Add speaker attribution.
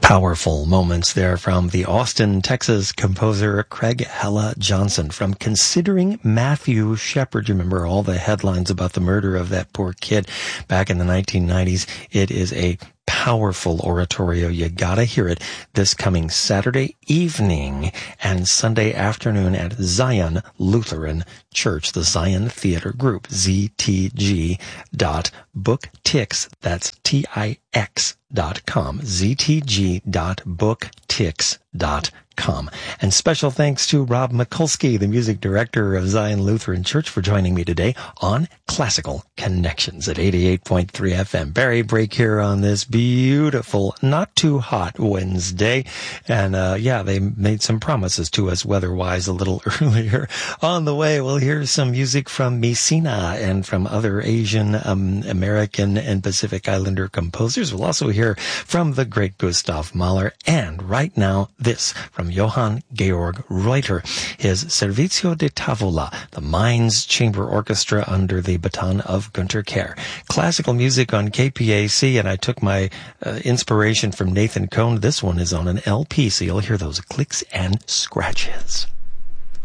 Speaker 1: Powerful moments there from the Austin, Texas composer Craig Hella Johnson from Considering Matthew Shepard. You remember all the headlines about the murder of that poor kid back in the 1990s. It is a powerful oratorio. You gotta hear it this coming Saturday evening and Sunday afternoon at Zion Lutheran Church, the Zion Theater Group, ztg.booktix, that's TIX.com, ztg.booktix.com. And special thanks to Rob Mikulski, the music director of Zion Lutheran Church, for joining me today on Classical Connections at 88.3 FM. Barry Break here on this beautiful, not too hot Wednesday. And they made some promises to us weather-wise a little earlier. On the way, we'll hear some music from Messina and from other Asian, American, and Pacific Islander composers. We'll also hear from the great Gustav Mahler. And right now, this from Johann Georg Reuter, his Servizio de Tavola, the Mainz Chamber Orchestra under the baton of Günter Kerr. Classical music on KPAC, and I took my inspiration from Nathan Cohn. This one is on an LP, so you'll hear those clicks and scratches.